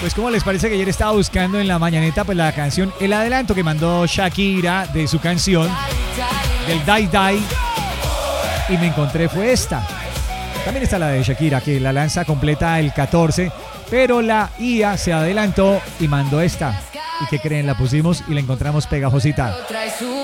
Pues ¿cómo les parece que ayer estaba buscando en la mañaneta pues la canción, el adelanto que mandó Shakira de su canción, del Die Die, y me encontré fue esta. También está la de Shakira, que la lanza completa el 14, pero la IA se adelantó y mandó esta. ¿Y qué creen? La pusimos y la encontramos pegajosita.